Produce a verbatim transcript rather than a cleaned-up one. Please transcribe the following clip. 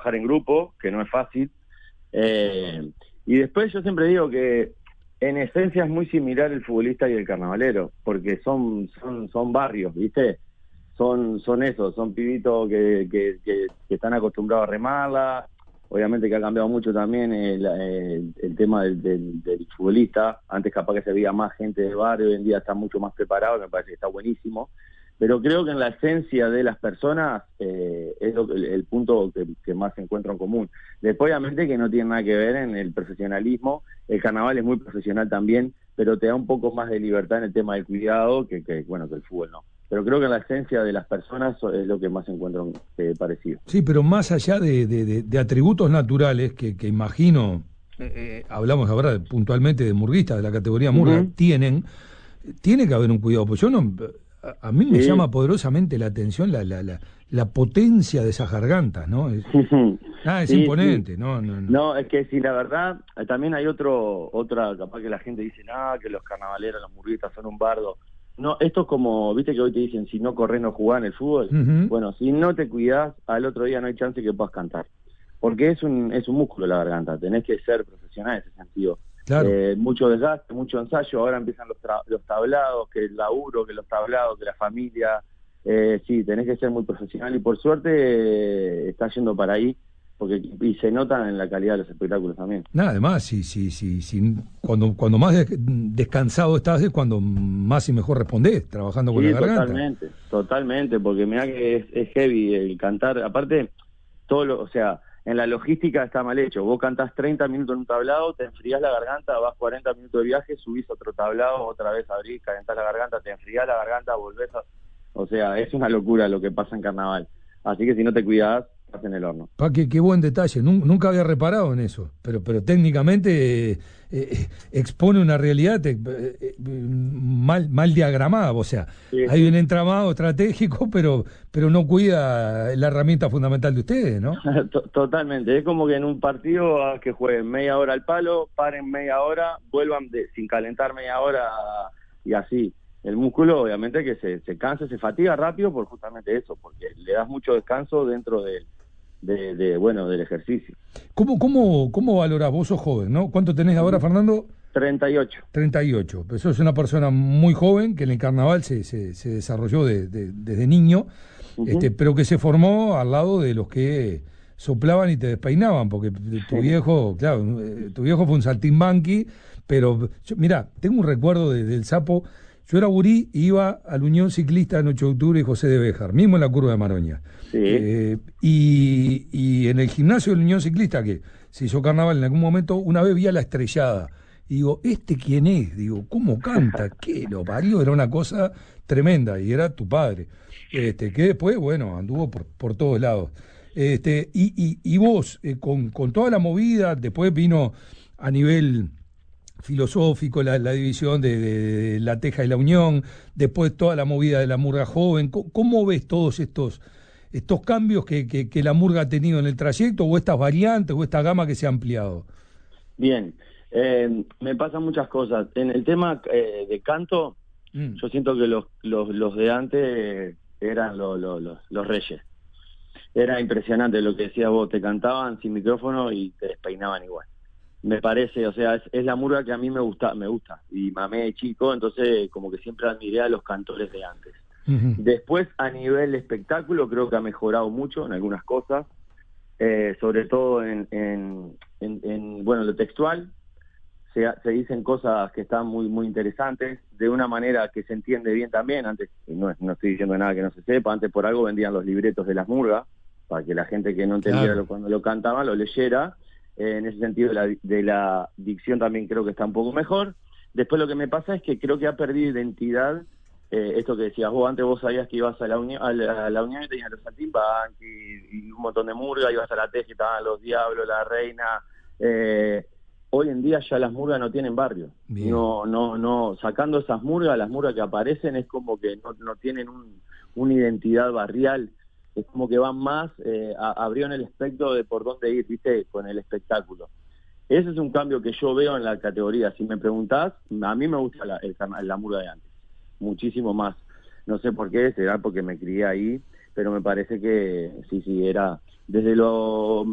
trabajar en grupo, que no es fácil. Eh, y después yo siempre digo que en esencia es muy similar el futbolista y el carnavalero, porque son son son barrios, ¿viste? Son son esos, son pibitos que, que, que, que están acostumbrados a remarla. Obviamente que ha cambiado mucho también el, el, el tema del, del, del futbolista. Antes capaz que se veía más gente del barrio, hoy en día está mucho más preparado, me parece que está buenísimo. Pero creo que en la esencia de las personas eh, es lo, el, el punto que, que más se encuentra en común. Después, obviamente, que no tiene nada que ver en el profesionalismo. El carnaval es muy profesional también, pero te da un poco más de libertad en el tema del cuidado que, que bueno, que el fútbol no. Pero creo que en la esencia de las personas es lo que más se encuentran eh, parecido. Sí, pero más allá de, de, de, de atributos naturales que, que imagino, eh, eh, hablamos ahora puntualmente de murguistas de la categoría murga, uh-huh. tienen, tiene que haber un cuidado, pues yo no... A, a mí me sí. llama poderosamente la atención la, la, la, la potencia de esas gargantas, ¿no? Es, ah, es sí, imponente, sí. No, no, no. No, es que si la verdad, también hay otro, otra, capaz que la gente dice, ah, que los carnavaleros, los murguistas son un bardo. No, esto es como, viste que hoy te dicen, si no corres no jugás en el fútbol. Uh-huh. Bueno, si no te cuidás, al otro día no hay chance que puedas cantar. Porque es un es un músculo la garganta, tenés que ser profesional en ese sentido. Claro. Eh, mucho desgaste, mucho ensayo, ahora empiezan los, tra- los tablados, que el laburo, que los tablados, que la familia. Eh, sí, tenés que ser muy profesional y por suerte eh, está yendo para ahí. Porque y se nota en la calidad de los espectáculos también. Nada, además, sí, sí, sí, sí, cuando cuando más des- descansado estás es cuando más y mejor respondés, trabajando con sí, la garganta. Totalmente, totalmente, porque mirá que es, es heavy el cantar. Aparte, todo lo, o sea, en la logística está mal hecho. Vos cantás treinta minutos en un tablado, te enfriás la garganta, vas cuarenta minutos de viaje, subís otro tablado, otra vez abrís, calentás la garganta, te enfriás la garganta, volvés a... O sea, es una locura lo que pasa en carnaval. Así que si no te cuidás, estás en el horno. Pa, qué, qué buen detalle, nunca había reparado en eso, pero pero técnicamente eh, eh, expone una realidad te, eh, eh, mal mal diagramada, o sea, sí, hay sí. un entramado estratégico, pero pero no cuida la herramienta fundamental de ustedes, ¿no? Totalmente, es como que en un partido que jueguen media hora al palo, paren media hora, vuelvan de, sin calentar media hora y así. El músculo obviamente que se, se cansa, se fatiga rápido por justamente eso, porque le das mucho descanso dentro de, de, de bueno, del ejercicio. ¿Cómo, cómo, cómo valorás? Vos sos joven, ¿no? ¿Cuánto tenés ahora, Fernando? treinta y ocho. treinta y ocho. Pues sos una persona muy joven que en el carnaval se, se, se desarrolló de, de, desde niño, uh-huh. este, pero que se formó al lado de los que soplaban y te despeinaban, porque tu viejo, claro, tu viejo fue un saltimbanqui, pero yo, mirá, tengo un recuerdo de, del Sapo. Yo era gurí, iba a la Unión Ciclista en ocho de octubre y José de Béjar, mismo en la curva de Maroña. Sí. Eh, y, y en el gimnasio de la Unión Ciclista, que se hizo carnaval en algún momento, una vez vi a La Estrellada. Y digo, ¿este quién es? Digo, ¿cómo canta? ¿Qué lo parió? Era una cosa tremenda y era tu padre. Este, que después, bueno, anduvo por, por todos lados. Este, y, y, y vos, eh, con, con toda la movida, después vino a nivel filosófico, la, la división de, de, de La Teja y la Unión, después toda la movida de la murga joven. ¿Cómo, cómo ves todos estos estos cambios que, que, que la murga ha tenido en el trayecto, o estas variantes, o esta gama que se ha ampliado? Bien, eh, me pasan muchas cosas. En el tema eh, de canto, mm. yo siento que los, los, los de antes eran los, los, los, los reyes. Era impresionante lo que decías vos, te cantaban sin micrófono y te despeinaban igual. Me parece, o sea, es, es la murga que a mí me gusta, me gusta, y mamé de chico, entonces como que siempre admiré a los cantores de antes. Uh-huh. Después, a nivel espectáculo, creo que ha mejorado mucho en algunas cosas, eh, sobre todo en, en, en, en, bueno, lo textual, se, se dicen cosas que están muy muy interesantes, de una manera que se entiende bien también. Antes, no, no estoy diciendo nada que no se sepa, antes por algo vendían los libretos de las murgas, para que la gente que no entendiera claro. lo, cuando lo cantaban, lo leyera. Eh, en ese sentido de la, de la dicción también creo que está un poco mejor. Después lo que me pasa es que creo que ha perdido identidad, eh, esto que decías vos, antes vos sabías que ibas a la Unión, a la, a la Unión y tenías los saltimbanqui y, y un montón de murgas, ibas a La Teja y estaban los Diablos, la Reina. Eh, hoy en día ya las murgas no tienen barrio. Bien. No, no, no, sacando esas murgas, las murgas que aparecen es como que no, no tienen un, una identidad barrial. Es como que van más, eh, a, abrieron el espectro de por dónde ir, viste, con el espectáculo. Ese es un cambio que yo veo en la categoría. Si me preguntás, a mí me gusta la, el, la murga de antes, muchísimo más. No sé por qué, será porque me crié ahí, pero me parece que sí, sí, era desde lo